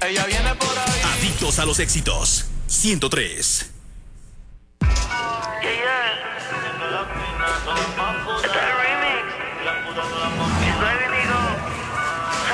Ella viene por ahí. Adictos a los éxitos. 103. Yeah, yeah.